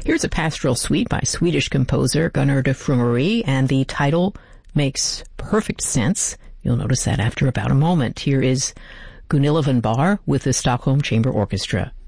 Here's a pastoral suite by Swedish composer Gunnar de Frumery, and the title makes perfect sense. You'll notice that after about a moment. Here is Gunilla von Bahr with the Stockholm Chamber Orchestra.